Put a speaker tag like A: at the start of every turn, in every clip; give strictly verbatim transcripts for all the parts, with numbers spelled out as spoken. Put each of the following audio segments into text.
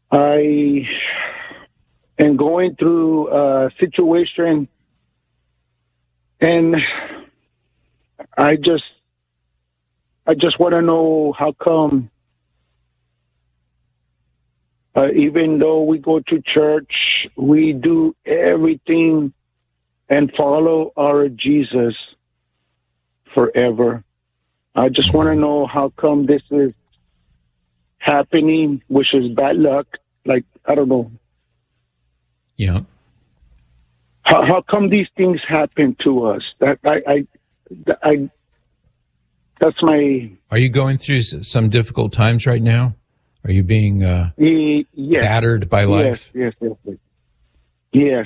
A: I am going through a situation, and I just, I just want to know how come, uh, even though we go to church, we do everything and follow our Jesus forever. I just want to know how come this is happening, which is bad luck. Like, I don't know.
B: Yeah.
A: How, how come these things happen to us? That I, I, I, that's my.
B: Are you going through some difficult times right now? Are you being uh,
A: yes.
B: battered by life?
A: Yes, yes, yes. Yes.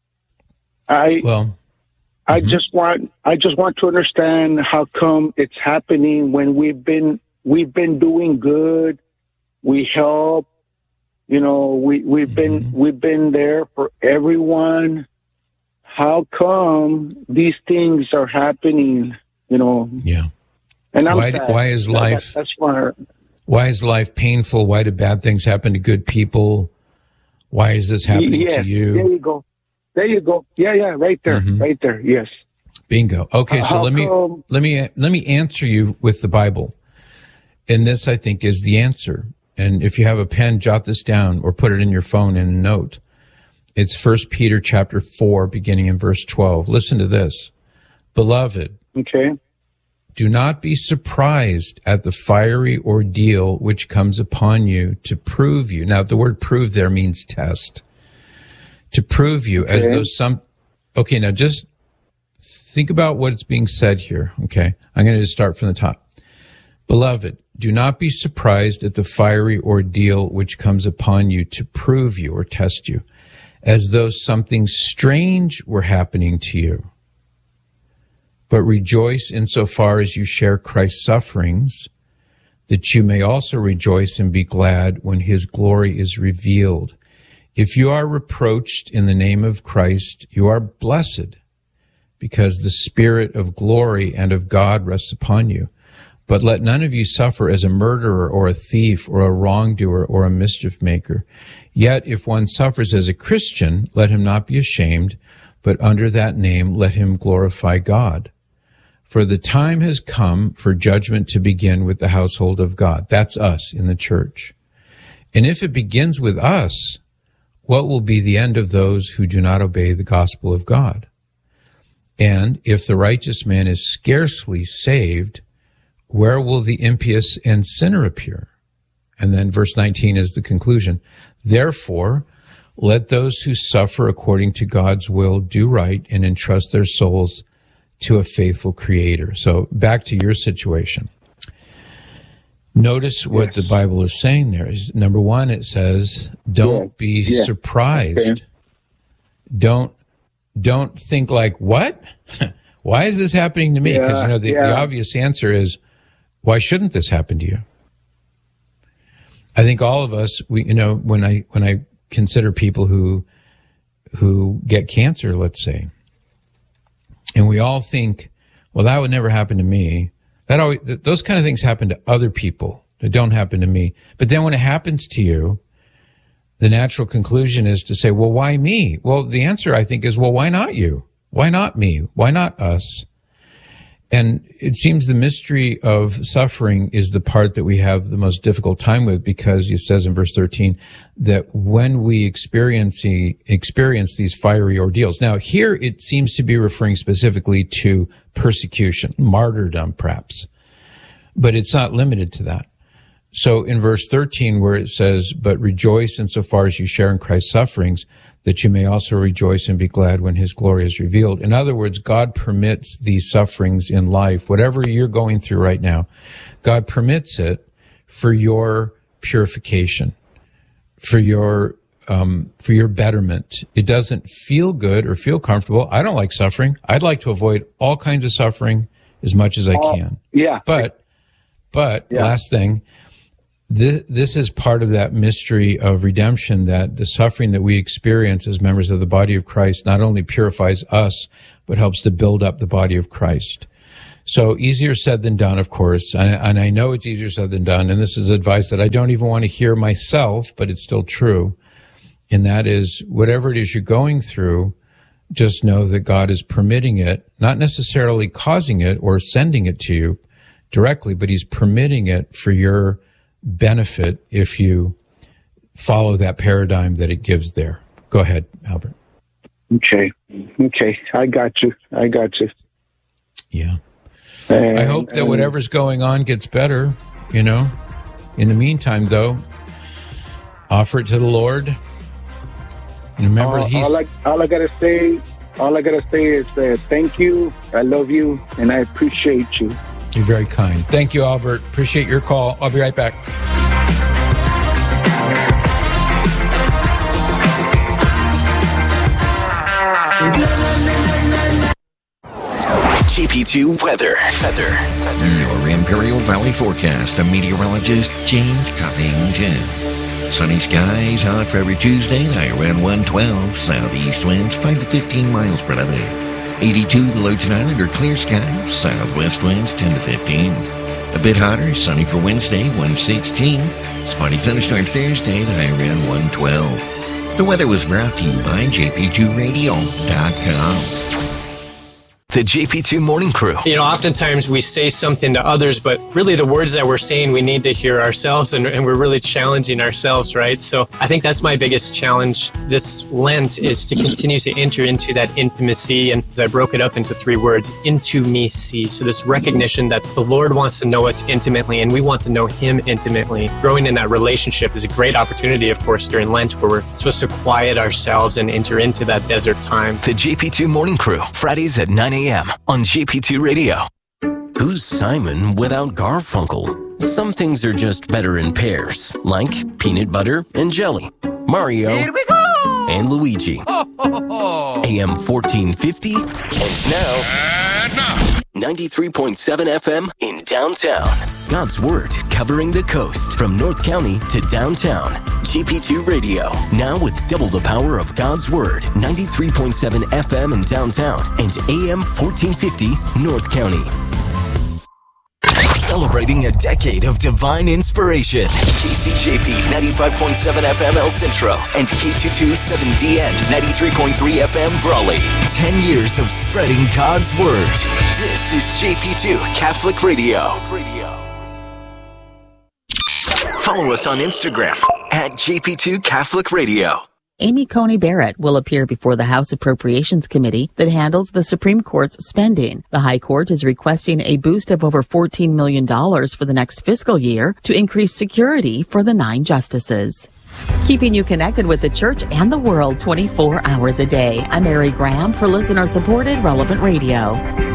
A: I
B: well.
A: I
B: Mm-hmm.
A: just want I just want to understand how come it's happening when we've been we've been doing good, we help, you know, we we've been
B: Mm-hmm.
A: we've been there for everyone. How come these things are happening? You know.
B: Yeah.
A: And I'm
B: why
A: sad.
B: why is life
A: that, that's why.
B: Why is life painful? Why do bad things happen to good people? Why is this happening
A: yes,
B: to you?
A: There you go. There you go. Yeah, yeah, right there,
B: Mm-hmm.
A: right there. Yes.
B: Bingo. Okay, so
A: How
B: let me
A: come,
B: let me let me answer you with the Bible, and this I think is the answer. And if you have a pen, jot this down or put it in your phone in a note. It's First Peter chapter four, beginning in verse twelve. Listen to this, beloved.
A: Okay.
B: Do not be surprised at the fiery ordeal which comes upon you to prove you. Now, the word "prove" there means test. To prove you, as
A: okay.
B: though some, okay, now just think about what's being said here, okay? I'm going to just start from the top. Beloved, do not be surprised at the fiery ordeal which comes upon you to prove you or test you, as though something strange were happening to you. But rejoice insofar as you share Christ's sufferings, that you may also rejoice and be glad when his glory is revealed. If you are reproached in the name of Christ, you are blessed, because the Spirit of glory and of God rests upon you. But let none of you suffer as a murderer or a thief or a wrongdoer or a mischief maker. Yet if one suffers as a Christian, let him not be ashamed, but under that name let him glorify God. For the time has come for judgment to begin with the household of God. That's us in the church. And if it begins with us, what will be the end of those who do not obey the gospel of God? And if the righteous man is scarcely saved, where will the impious and sinner appear? And then verse nineteen is the conclusion. Therefore, let those who suffer according to God's will do right and entrust their souls to a faithful Creator. So back to your situation. Notice what yes. the Bible is saying there is, number one, it says, don't yeah. be yeah. surprised. Okay. Don't, don't think like, what? Why is this happening to me? Because, yeah. you know, the, yeah. the obvious answer is, why shouldn't this happen to you? I think all of us, we, you know, when I, when I consider people who, who get cancer, let's say, and we all think, well, that would never happen to me. That always, those kind of things happen to other people. They don't happen to me. But then when it happens to you, the natural conclusion is to say, well, why me? Well, the answer, I think, is, well, why not you? Why not me? Why not us? And it seems the mystery of suffering is the part that we have the most difficult time with, because it says in verse thirteen that when we experience, the, experience these fiery ordeals. Now, here it seems to be referring specifically to persecution, martyrdom perhaps, but it's not limited to that. So in verse thirteen, where it says, but rejoice insofar as you share in Christ's sufferings, that you may also rejoice and be glad when his glory is revealed. In other words, God permits these sufferings in life. Whatever you're going through right now, God permits it for your purification, for your um, for your betterment. It doesn't feel good or feel comfortable. I don't like suffering. I'd like to avoid all kinds of suffering as much as I can.
A: Uh, yeah.
B: But, but
A: yeah.
B: last thing, This, this is part of that mystery of redemption, that the suffering that we experience as members of the body of Christ not only purifies us, but helps to build up the body of Christ. So easier said than done, of course. And, and I know it's easier said than done. And this is advice that I don't even want to hear myself, but it's still true. And that is, whatever it is you're going through, just know that God is permitting it, not necessarily causing it or sending it to you directly, but he's permitting it for your benefit if you follow that paradigm that it gives there. Go ahead, Albert.
A: Okay. Okay. I got you. I got you.
B: Yeah.
A: And,
B: I hope that
A: and,
B: whatever's going on gets better, you know. In the meantime, though, offer it to the Lord. And remember,
A: all,
B: he's...
A: All I, all I gotta say, all I gotta say is uh, thank you, I love you, and I appreciate you.
B: You're very kind. Thank you, Albert. Appreciate your call. I'll be right back.
C: G P two weather. Weather. Weather. Your Imperial Valley forecast. I'm meteorologist James Covington. Sunny skies, hot for every Tuesday, high around one twelve. Southeast winds five to fifteen miles per hour. eighty-two the low tonight under clear skies. Southwest winds ten to fifteen. A bit hotter, sunny for Wednesday, one sixteen. Spotty thunderstorms Thursday, high around one twelve. The weather was brought to you by J P two radio dot com.
D: The J P two Morning Crew.
E: You know, oftentimes we say something to others, but really the words that we're saying, we need to hear ourselves, and, and we're really challenging ourselves, right? So I think that's my biggest challenge this Lent, is to continue to enter into that intimacy. And I broke it up into three words: into me see. So this recognition that the Lord wants to know us intimately, and we want to know him intimately. Growing in that relationship is a great opportunity, of course, during Lent, where we're supposed to quiet ourselves and enter into that desert time.
D: The J P two Morning Crew, Fridays at nine a.m. on J P two Radio.
C: Who's Simon without Garfunkel? Some things are just better in pairs, like peanut butter and jelly, Mario Here we go! And Luigi. A M fourteen fifty, and now, and now ninety-three point seven F M in downtown. God's Word, covering the coast from North County to downtown. G P two Radio, now with double the power of God's Word. ninety-three point seven F M in downtown and A M fourteen fifty North County.
D: Celebrating a decade of divine inspiration. K C J P ninety-five point seven F M El Centro and K two twenty-seven D N ninety-three point three F M Brawley. Ten years of spreading God's Word. This is J P two Catholic Radio. Follow us on Instagram at J P two Catholic Radio.
F: Amy Coney Barrett will appear before the House Appropriations Committee that handles the Supreme Court's spending. The High Court is requesting a boost of over fourteen million dollars for the next fiscal year to increase security for the nine justices. Keeping you connected with the church and the world twenty-four hours a day. I'm Mary Graham for listener-supported Relevant Radio.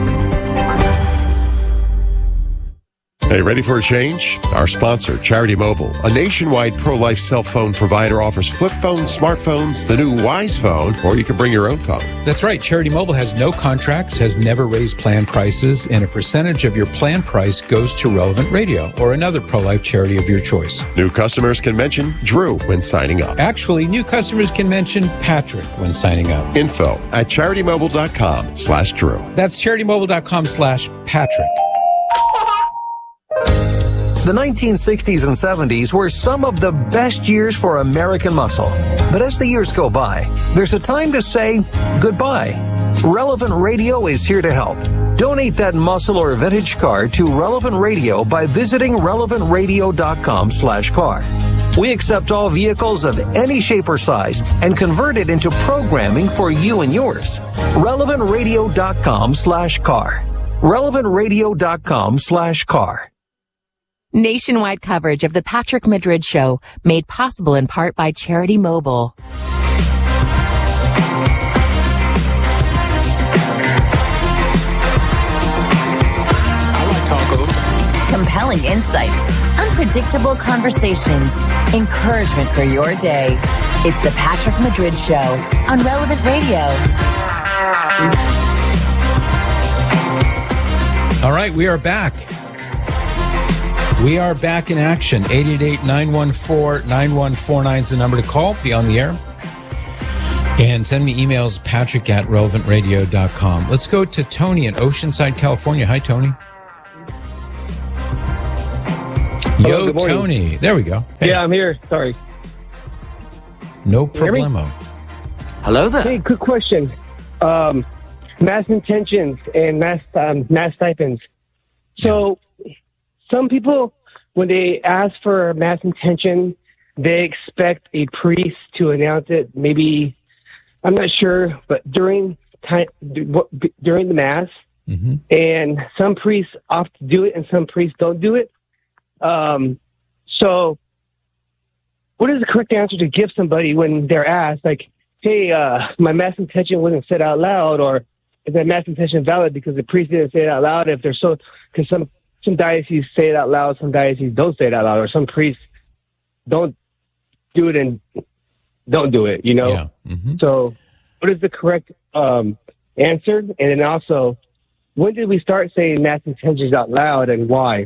G: Hey, ready for a change? Our sponsor, Charity Mobile, a nationwide pro-life cell phone provider, offers flip phones, smartphones, the new Wise phone, or you can bring your own phone.
B: That's right. Charity Mobile has no contracts, has never raised plan prices, and a percentage of your plan price goes to Relevant Radio or another pro-life charity of your choice.
G: New customers can mention Drew when signing up.
B: Actually, new customers can mention Patrick when signing up.
G: Info at CharityMobile.com slash Drew.
B: That's CharityMobile.com slash Patrick.
H: The nineteen sixties and seventies were some of the best years for American muscle. But as the years go by, there's a time to say goodbye. Relevant Radio is here to help. Donate that muscle or vintage car to Relevant Radio by visiting RelevantRadio.com slash car. We accept all vehicles of any shape or size and convert it into programming for you and yours. RelevantRadio.com slash car. RelevantRadio.com slash car.
I: Nationwide coverage of the Patrick Madrid Show, made possible in part by Charity Mobile.
J: I like taco. Compelling insights, unpredictable conversations, encouragement for your day. It's the Patrick Madrid Show on Relevant Radio.
B: All right, we are back. We are back in action. eight eight eight, nine one four, nine one four nine is the number to call. Be on the air. And send me emails, patrick at relevant radio dot com. Let's go to Tony in Oceanside, California. Hi, Tony.
K: Hello,
B: Yo, Tony. There we go.
K: Hey. Yeah, I'm here. Sorry.
B: No problemo.
L: Hello there.
K: Hey, quick question. Um, mass intentions and mass um, mass stipends. So yeah. Some people, when they ask for mass intention, they expect a priest to announce it. Maybe, I'm not sure, but during time during the mass, mm-hmm. and some priests opt to do it, and some priests don't do it. Um, so, what is the correct answer to give somebody when they're asked, like, "Hey, uh, my mass intention wasn't said out loud," or "Is that mass intention valid because the priest didn't say it out loud?" If they're so, because some some dioceses say it out loud, some dioceses don't say it out loud, or some priests don't do it and don't do it. You know.
B: Yeah. Mm-hmm.
K: So, what is the correct um, answer? And then also, when did we start saying mass intentions out loud, and why?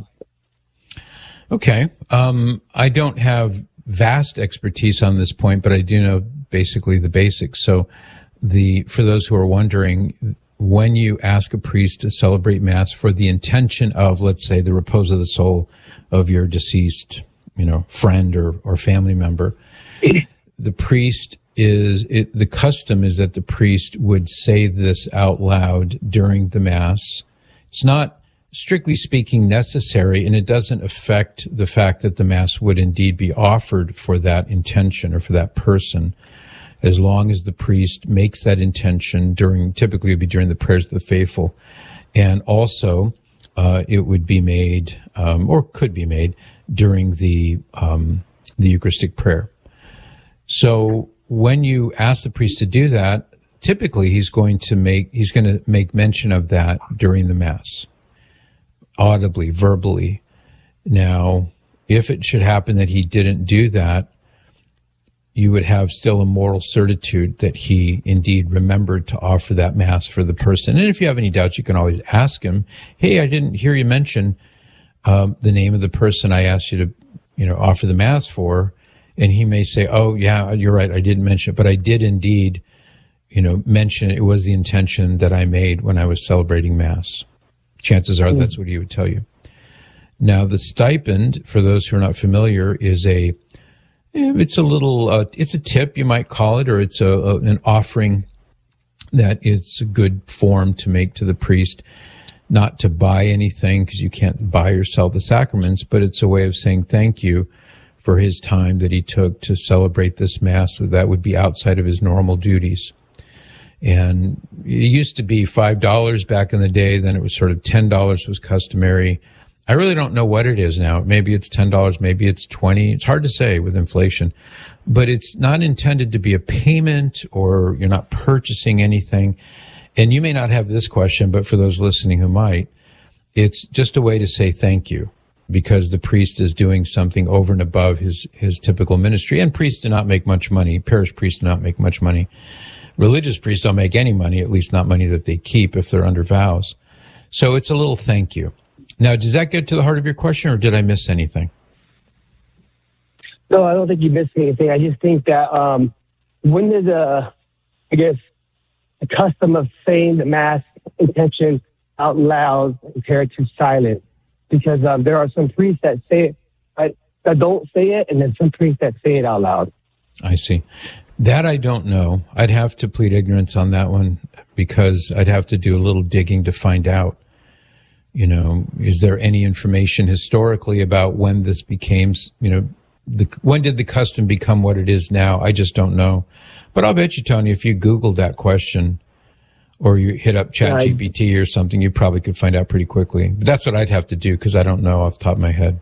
B: Okay. Um, I don't have vast expertise on this point, but I do know basically the basics. So the, for those who are wondering, when you ask a priest to celebrate Mass for the intention of, let's say, the repose of the soul of your deceased, you know, friend or, or family member, the priest is, it, the custom is that the priest would say this out loud during the Mass. It's not, strictly speaking, necessary, and it doesn't affect the fact that the Mass would indeed be offered for that intention or for that person, as long as the priest makes that intention during, typically it would be during the prayers of the faithful. And also, uh, it would be made, um, or could be made during the, um, the Eucharistic prayer. So when you ask the priest to do that, typically he's going to make, he's going to make mention of that during the Mass, audibly, verbally. Now, if it should happen that he didn't do that, you would have still a moral certitude that he indeed remembered to offer that Mass for the person. And if you have any doubts, you can always ask him, "Hey, I didn't hear you mention um, the name of the person I asked you to, you know, offer the Mass for." And he may say, "Oh, yeah, you're right, I didn't mention it, but I did indeed, you know, mention it. It was the intention that I made when I was celebrating Mass." Chances are that's what he would tell you. Now, the stipend, for those who are not familiar, is a, it's a little, uh, it's a tip, you might call it, or it's a, a an offering that it's a good form to make to the priest, not to buy anything, because you can't buy or sell the sacraments, but it's a way of saying thank you for his time that he took to celebrate this Mass. So that would be outside of his normal duties. And it used to be five dollars back in the day. Then it was sort of ten dollars was customary. I really don't know what it is now. Maybe it's ten dollars, maybe it's twenty dollars. It's hard to say with inflation. But it's not intended to be a payment, or you're not purchasing anything. And you may not have this question, but for those listening who might, it's just a way to say thank you, because the priest is doing something over and above his, his typical ministry. And priests do not make much money. Parish priests do not make much money. Religious priests don't make any money, at least not money that they keep if they're under vows. So it's a little thank you. Now, does that get to the heart of your question, or did I miss anything?
K: No, I don't think you missed anything. I just think that um, when did the, I guess, the custom of saying the Mass intention out loud compared to silent? Because um, there are some priests that say it, I, that don't say it, and then some priests that say it out loud.
B: I see. That I don't know. I'd have to plead ignorance on that one, because I'd have to do a little digging to find out. You know, is there any information historically about when this became, you know, the, when did the custom become what it is now? I just don't know. But I'll bet you, Tony, if you Googled that question, or you hit up Chat G P T or something, you probably could find out pretty quickly. But that's what I'd have to do, because I don't know off the top of my head.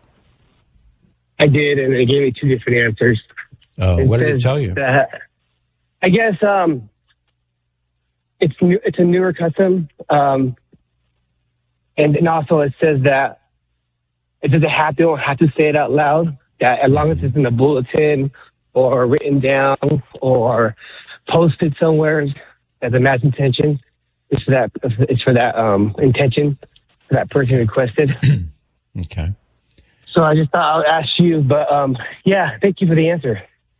K: I did, and it gave me two different answers.
B: Oh, it what did it tell you?
K: That, I guess um, it's new, it's a newer custom, um, and then also it says that it doesn't have to, don't have to say it out loud. That as long as it's in a bulletin or written down or posted somewhere as a Mass intention, it's for that it's for that um, intention for that person requested.
B: Okay.
K: So I just thought I would ask you, but um, yeah, thank you for the answer.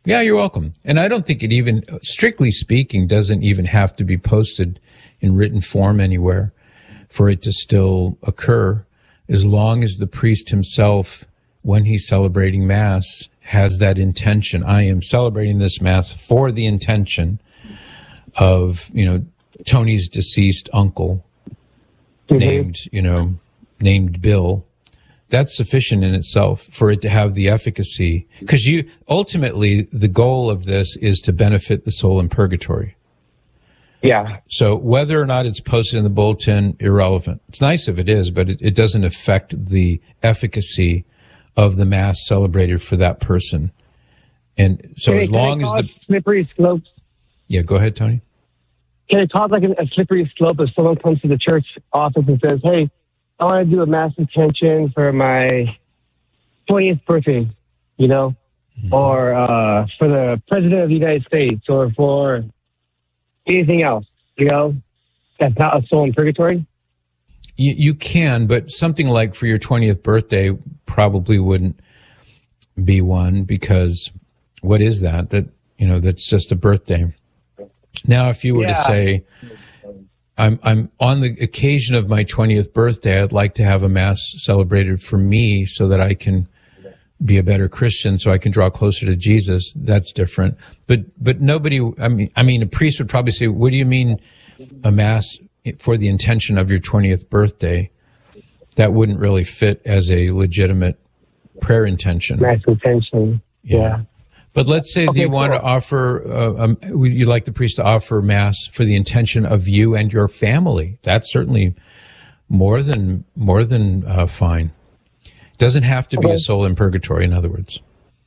B: Yeah, you're welcome. And I don't think it even, strictly speaking, doesn't even have to be posted in written form anywhere for it to still occur, as long as the priest himself, when he's celebrating Mass, has that intention. I am celebrating this Mass for the intention of, you know, Tony's deceased uncle, mm-hmm. named, you know, named Bill. That's sufficient in itself for it to have the efficacy. Because you, ultimately, the goal of this is to benefit the soul in purgatory.
K: Yeah.
B: So whether or not it's posted in the bulletin, irrelevant. It's nice if it is, but it, it doesn't affect the efficacy of the Mass celebrated for that person. And so
K: can
B: as
K: I,
B: long as the
K: slippery slopes.
B: Yeah, go ahead, Tony.
K: Can it cause like a, a slippery slope if someone comes to the church office and says, "Hey, I want to do a Mass intention for my twentieth birthday," you know, mm-hmm. or uh, for the President of the United States, or for anything else, you know, that's not a soul in purgatory?
B: You, you can, but something like for your twentieth birthday probably wouldn't be one, because what is that? That, you know, that's just a birthday. Now, if you were yeah. to say, I'm I'm on the occasion of my twentieth birthday, I'd like to have a Mass celebrated for me so that I can be a better Christian, so I can draw closer to Jesus. That's different. But but nobody, I mean, I mean, a priest would probably say, "What do you mean a Mass for the intention of your twentieth birthday?" That wouldn't really fit as a legitimate prayer intention.
K: Mass intention, yeah. yeah.
B: But let's say okay, that you cool. want to offer, uh, um, you'd like the priest to offer Mass for the intention of you and your family. That's certainly more than more than uh, fine. It doesn't have to okay. be a soul in purgatory, in other words.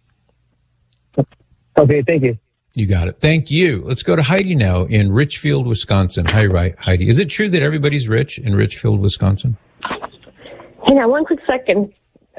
K: Okay, thank you.
B: You got it. Thank you. Let's go to Heidi now in Richfield, Wisconsin. Hi, right, Heidi. Is it true that everybody's rich in Richfield, Wisconsin?
L: Hang on one quick second.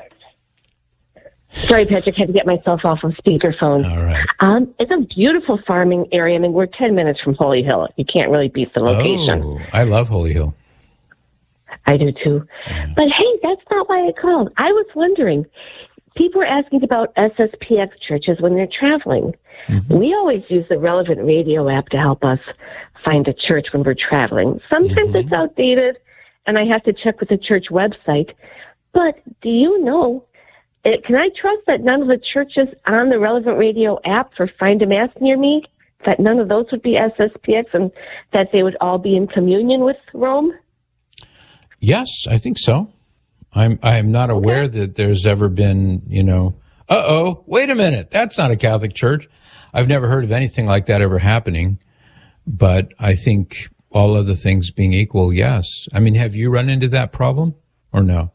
L: Sorry, Patrick, had to get myself off of speakerphone.
B: All right.
L: Um, it's a beautiful farming area. I mean, we're ten minutes from Holy Hill. You can't really beat the location.
B: Oh, I love Holy Hill.
L: I do too. Yeah. But hey, that's not why I called. I was wondering, people are asking about S S P X churches when they're traveling. Mm-hmm. We always use the Relevant Radio app to help us find a church when we're traveling. Sometimes mm-hmm. it's outdated, and I have to check with the church website. But do you know, it, can I trust that none of the churches on the Relevant Radio app for Find a Mass near me, that none of those would be S S P X and that they would all be in communion with Rome?
B: Yes, I think so. I'm I am not aware okay. that there's ever been, you know, uh-oh, wait a minute, that's not a Catholic church. I've never heard of anything like that ever happening. But I think all other things being equal, yes. I mean, have you run into that problem or no?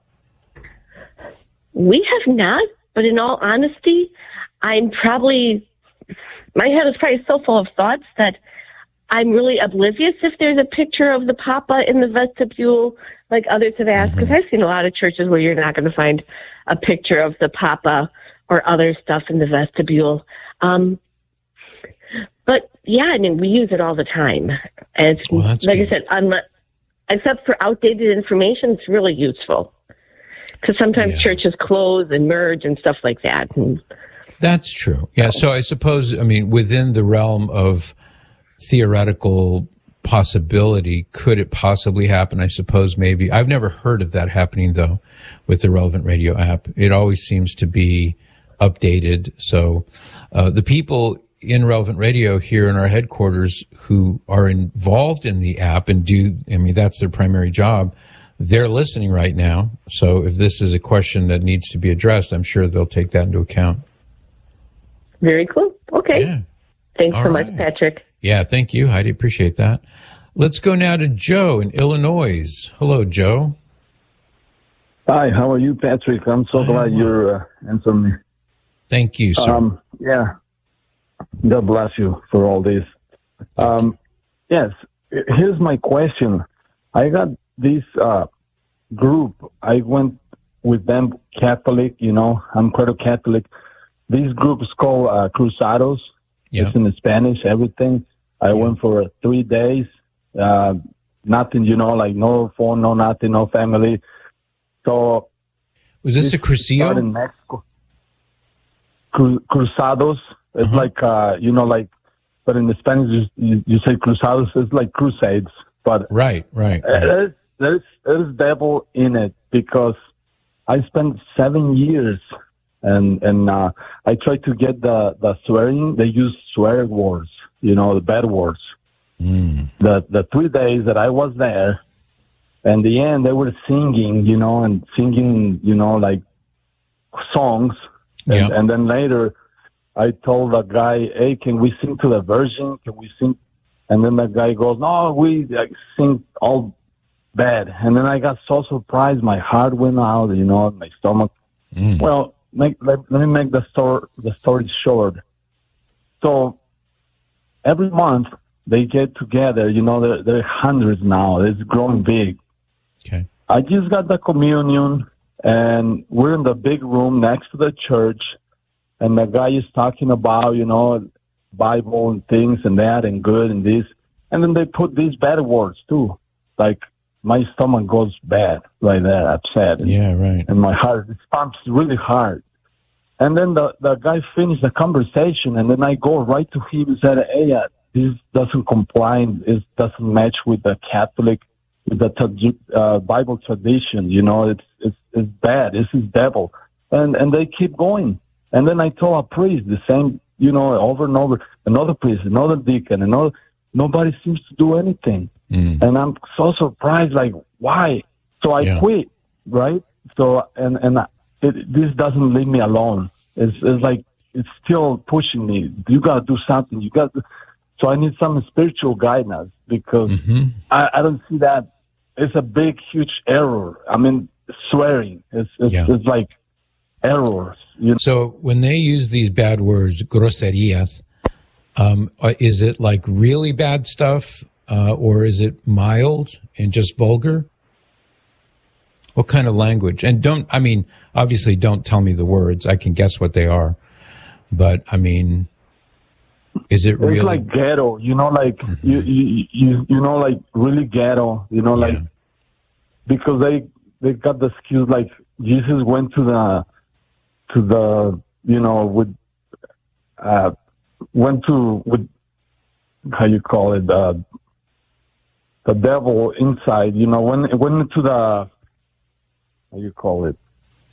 L: We have not, but in all honesty, I'm probably, my head is probably so full of thoughts that I'm really oblivious if there's a picture of the Papa in the vestibule, like others have asked, because mm-hmm. I've seen a lot of churches where you're not going to find a picture of the Papa or other stuff in the vestibule. Um, but yeah, I mean, we use it all the time. And it's, well, like good. I said, unless, except for outdated information, it's really useful. Because sometimes yeah. churches close and merge and stuff like that. And,
B: That's true. Yeah, so I suppose, I mean, within the realm of theoretical possibility, could it possibly happen? I suppose maybe. I've never heard of that happening, though, with the Relevant Radio app. It always seems to be updated. So uh, the people in Relevant Radio here in our headquarters who are involved in the app and do, I mean, that's their primary job, they're listening right now. So if this is a question that needs to be addressed, I'm sure they'll take that into account.
L: Very cool. Okay.
B: Yeah.
L: Thanks
B: All
L: so
B: right.
L: much, Patrick.
B: Yeah, thank you, Heidi. Appreciate that. Let's go now to Joe in Illinois. Hello, Joe.
M: Hi, how are you, Patrick? I'm so Hi, glad well. you're uh, answering me.
B: Thank you, sir.
M: Um, yeah. God bless you for all this. Um, yes, here's my question. I got this uh, group. I went with them Catholic, you know, I'm quite a Catholic. This group is called uh, Cruzados. Yeah. It's in Spanish, everything. I yeah. went for three days. Uh, nothing, you know, like no phone, no nothing, no family. So.
B: Was this, this a Crucio?
M: In Mexico. Cru- Cruzados. It's uh-huh. like, uh, you know, like, but in the Spanish, you, you say cruzados. It's like crusades. But
B: right, right. right.
M: There's, there's, there's devil in it because I spent seven years and, and, uh, I tried to get the, the swearing. They use swear words, you know, the bad words.
B: Mm.
M: The, the three days that I was there, and the end, they were singing, you know, and singing, you know, like songs. And,
B: yeah.
M: and then later, I told the guy, hey, can we sing to the Virgin? Can we sing? And then the guy goes, no, we like, sing all bad. And then I got so surprised. My heart went out, you know, my stomach.
B: Mm.
M: Well, make, let, let me make the story, the story short. So every month they get together, you know, there, there are hundreds now. It's growing big.
B: Okay.
M: I just got the communion, and we're in the big room next to the church, and the guy is talking about, you know, Bible and things and that and good and this. And then they put these bad words, too. Like, my stomach goes bad right there, upset. And,
B: yeah, right.
M: And my heart, it pumps really hard. And then the, the guy finished the conversation, and then I go right to him and said, hey, uh, this doesn't comply, it doesn't match with the Catholic, with the uh, Bible tradition, you know, it's, it's, it's bad, this is devil. And, and they keep going. And then I told a priest the same, you know, over and over, another priest, another deacon, another, nobody seems to do anything.
B: Mm.
M: And I'm so surprised, like, why? So I
B: yeah.
M: quit, right? So, and, and it, this doesn't leave me alone. It's, it's like, it's still pushing me. You got to do something. You got to, so I need some spiritual guidance because
B: mm-hmm.
M: I, I don't see that. It's a big, huge error. I mean, swearing. It's, it's,
B: yeah.
M: it's like errors. You know?
B: So when they use these bad words, groserías, um, is it like really bad stuff, uh, or is it mild and just vulgar? What kind of language? And don't, I mean, obviously don't tell me the words. I can guess what they are. But, I mean, is it really?
M: It's like ghetto, you know, like,
B: mm-hmm.
M: you, you, you, you know, like really ghetto, you know, like,
B: yeah.
M: because they, they got the excuse, like, Jesus went to the, to the, you know, with, uh, went to, with, how you call it, uh, the devil inside, you know, when, went into the, how you call it,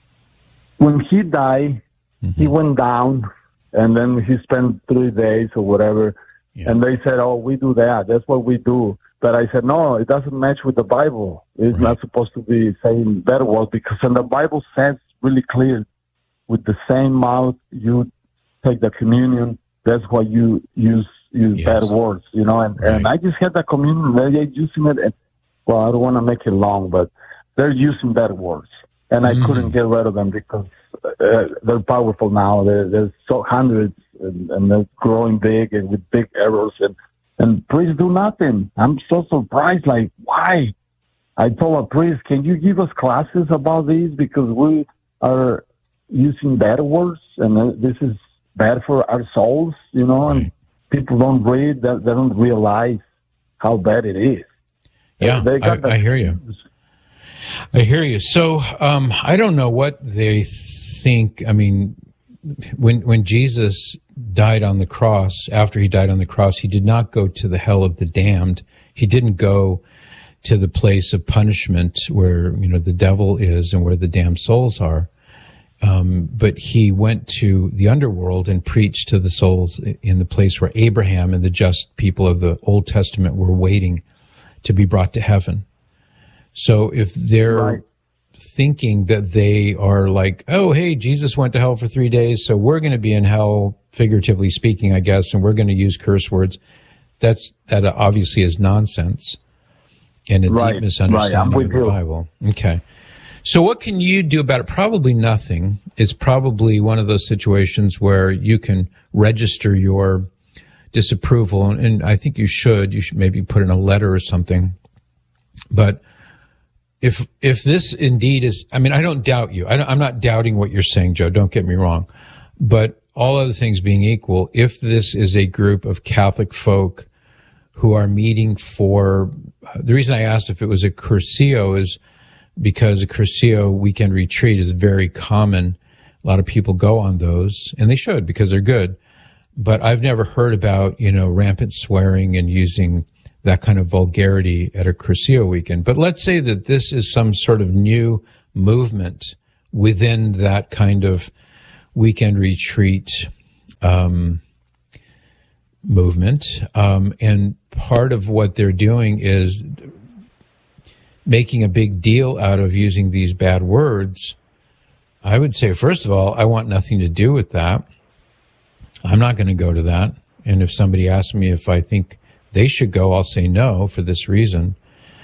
M: when he died, mm-hmm. he went down, and then he spent three days or whatever, yeah. and they said, oh, we do that, that's what we do. But I said, no, it doesn't match with the Bible. It's right. not supposed to be saying bad words, because in the Bible says really clear, with the same mouth you take the communion, that's why you use use yes. bad words, you know. And, right. and I just had the communion, they're using it, and, well, I don't want to make it long, but they're using bad words. And mm. I couldn't get rid of them because uh, they're powerful now. They're, there's so hundreds, and, and they're growing big and with big errors, and And priests do nothing. I'm so surprised, like, why? I told a priest, can you give us classes about these? Because we are using bad words, and this is bad for our souls, you know, and right. people don't read, they, they don't realize how bad it is.
B: Yeah, they got I, I hear you. I hear you. So um, I don't know what they think. I mean, when when Jesus died on the cross, after he died on the cross, he did not go to the hell of the damned. He didn't go to the place of punishment where, you know, the devil is and where the damned souls are. Um, but he went to the underworld and preached to the souls in the place where Abraham and the just people of the Old Testament were waiting to be brought to heaven. So if they're right. thinking that they are like, oh, hey, Jesus went to hell for three days, so we're going to be in hell, figuratively speaking, I guess, and we're going to use curse words, that's that obviously is nonsense and a
M: right.
B: deep misunderstanding
M: right.
B: of the you. Bible. Okay. So what can you do about it? Probably nothing. It's probably one of those situations where you can register your disapproval, and, and I think you should. You should maybe put in a letter or something. But if if this indeed is, I mean, I don't doubt you. I don't, I'm not doubting what you're saying, Joe. Don't get me wrong. But all other things being equal, if this is a group of Catholic folk who are meeting for, uh, the reason I asked if it was a Cursillo is because a Cursillo weekend retreat is very common. A lot of people go on those, and they should because they're good. but I've never heard about, you know, rampant swearing and using that kind of vulgarity at a Cursillo weekend. But let's say that this is some sort of new movement within that kind of weekend retreat um, movement. Um, and part of what they're doing is making a big deal out of using these bad words. I would say, first of all, I want nothing to do with that. I'm not going to go to that. And if somebody asks me if I think they should go, I'll say no for this reason.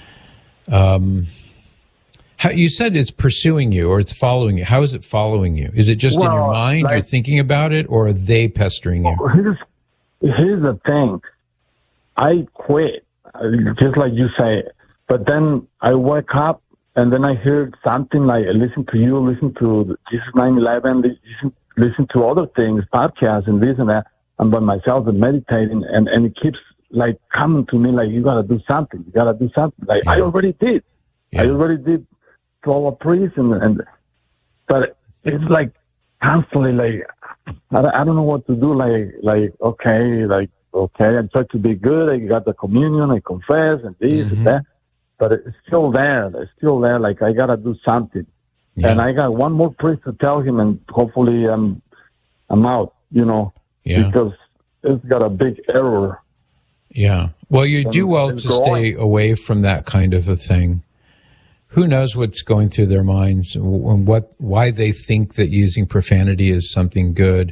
B: Um, how, you said it's pursuing you or it's following you. How is it following you? Is it just well, in your mind, like, you're thinking about it, or are they pestering you?
M: Here's, here's the thing. I quit, just like you say. But then I wake up and then I hear something like, listen to you, listen to Jesus nine eleven, listen, listen to other things, podcasts and this and that. I'm by myself and meditating, and, and it keeps like coming to me like, you got to do something. You got to do something. Like yeah. I already did. Yeah. I already did follow a priest. And, and, but it's like constantly like, I, I don't know what to do. Like, like, okay, like, okay, I try to be good. I got the communion, I confess and this mm-hmm. and that. But it's still there. It's still there. Like, I got to do something. Yeah. And I got one more priest to tell him, and hopefully I'm, I'm out, you know, yeah. because it's got a big error.
B: Yeah. Well, you and, do well to stay away from that kind of a thing. Who knows what's going through their minds and what, why they think that using profanity is something good.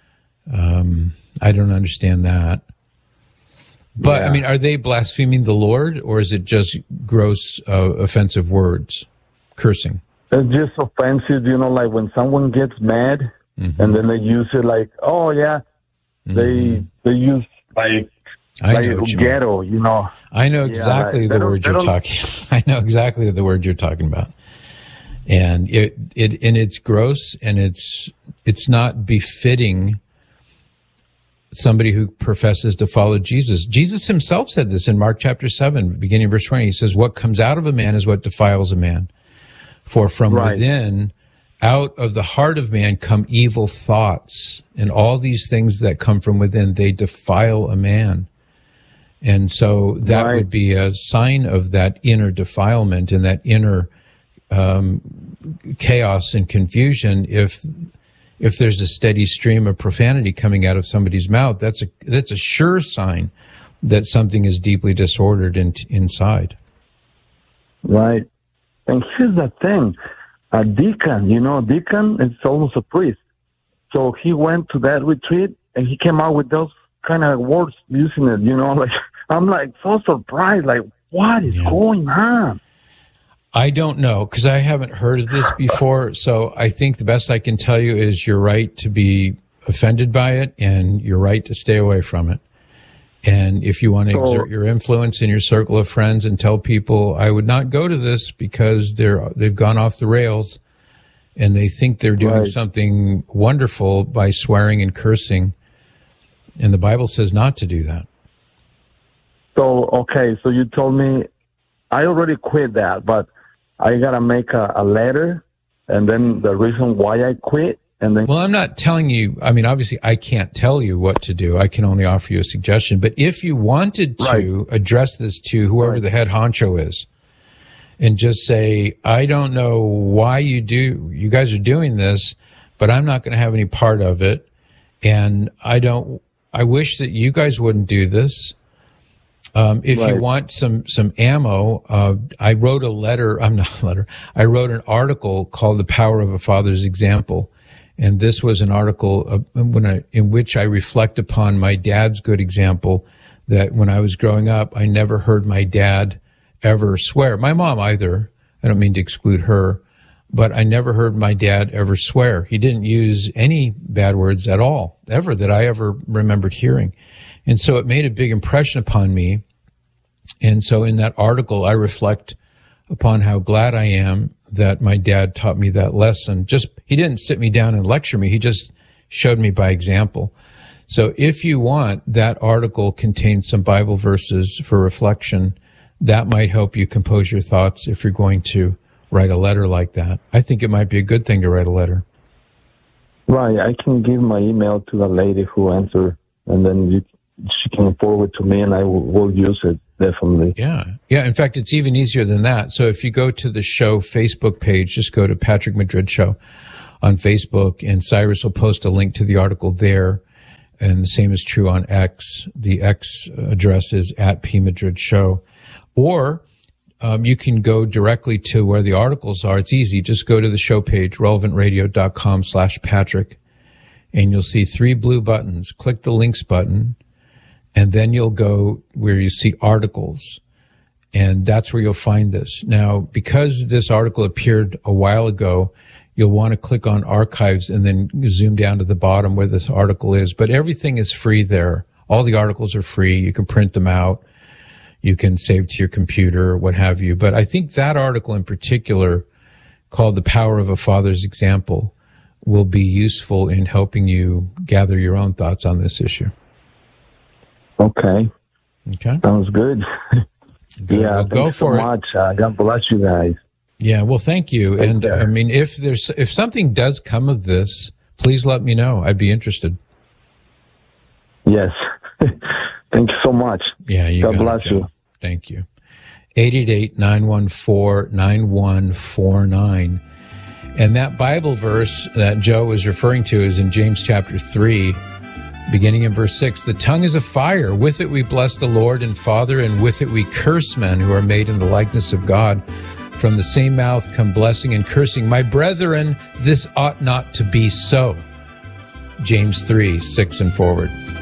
B: Um, I don't understand that. But, yeah. I mean, are they blaspheming the Lord, or is it just gross, uh, offensive words, cursing?
M: It's just offensive, you know, like when someone gets mad mm-hmm. and then they use it like, oh, yeah, mm-hmm. they they use like,
B: I
M: like
B: know you
M: ghetto,
B: mean.
M: you know.
B: I know exactly yeah, like, the word you're talking I know exactly the word you're talking about. And it, it and it's gross, and it's it's not befitting somebody who professes to follow Jesus. Jesus himself said this in Mark chapter seven, beginning verse twenty. He says, what comes out of a man is what defiles a man. For from right. within, out of the heart of man come evil thoughts, and all these things that come from within, they defile a man. And so that right. would be a sign of that inner defilement and that inner um, chaos and confusion. If If there's a steady stream of profanity coming out of somebody's mouth, that's a that's a sure sign that something is deeply disordered in, inside.
M: Right. And here's the thing. A deacon, you know, deacon is almost a priest. So he went to that retreat and he came out with those kind of words using it, you know, like, I'm like so surprised, like, what is yeah. going on?
B: I don't know, because I haven't heard of this before. So I think the best I can tell you is you're right to be offended by it, and you're right to stay away from it. And if you want to exert your influence in your circle of friends and tell people, I would not go to this because they're, they've gone off the rails and they think they're doing right. something wonderful by swearing and cursing. And the Bible says not to do that.
M: So, okay, so you told me I already quit that, but I got to make a, a letter, and then the reason why I quit. And then,
B: well, I'm not telling you, I mean, obviously I can't tell you what to do. I can only offer you a suggestion. But if you wanted to right. address this to whoever right. the head honcho is and just say, I don't know why you do, you guys are doing this, but I'm not going to have any part of it. And I don't, I wish that you guys wouldn't do this. Um, if right. you want some, some ammo, uh, I wrote a letter, I'm not a letter, I wrote an article called The Power of a Father's Example. And this was an article uh, when I, in which I reflect upon my dad's good example, that when I was growing up, I never heard my dad ever swear. My mom either. I don't mean to exclude her, but I never heard my dad ever swear. He didn't use any bad words at all, ever, that I ever remembered hearing. And so it made a big impression upon me. And so in that article, I reflect upon how glad I am that my dad taught me that lesson. Just, he didn't sit me down and lecture me. He just showed me by example. So if you want, that article contains some Bible verses for reflection. That might help you compose your thoughts if you're going to write a letter like that. I think it might be a good thing to write a letter.
M: Right. I can give my email to the lady who answered and then you, she can forward to me, and I will, will use it, definitely.
B: Yeah. Yeah, in fact, it's even easier than that. So if you go to the show Facebook page, just go to Patrick Madrid Show on Facebook, and Cyrus will post a link to the article there. And the same is true on X. The X address is at P Madrid Show. Or um, you can go directly to where the articles are. It's easy. Just go to the show page, relevantradio.com slash Patrick, and you'll see three blue buttons. Click the links button, and then you'll go where you see articles. And that's where you'll find this. Now, because this article appeared a while ago, you'll want to click on archives and then zoom down to the bottom where this article is. But everything is free there. All the articles are free. You can print them out. You can save to your computer or what have you. But I think that article in particular, called The Power of a Father's Example, will be useful in helping you gather your own thoughts on this issue.
M: Okay.
B: Okay.
M: Sounds good.
B: Good.
M: Yeah,
B: well, go
M: thanks
B: for
M: so
B: it.
M: much. Uh, God bless you guys.
B: Yeah, well, thank you.
M: Take
B: and
M: care.
B: I mean, if there's if something does come of this, please let me know. I'd be interested.
M: Yes. Thank you so much.
B: Yeah, you
M: God
B: got
M: bless
B: it, Joe.
M: you.
B: Thank you. eight eight eight, nine one four, nine one four nine. And that Bible verse that Joe was referring to is in James chapter three, beginning in verse six. The tongue is a fire. With it we bless the Lord and Father, and with it we curse men who are made in the likeness of God. From the same mouth come blessing and cursing. My brethren, this ought not to be so. James three, six and forward.